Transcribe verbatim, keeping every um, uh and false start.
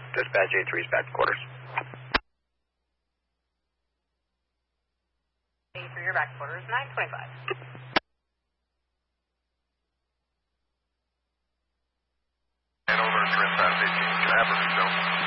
Dispatch A three is back to quarters. A three, you're back to quarters, nine twenty-five. And over, Trent, eighteen, Traverse, go.